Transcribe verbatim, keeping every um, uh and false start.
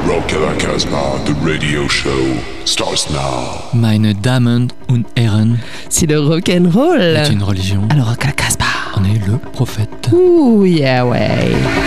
Rock à la Casbah, the radio show starts now. Meine Damen und Herren, si le rock'n'roll est une religion, alors Rock à la Casbah, on est le prophète. ouh yeah ouais.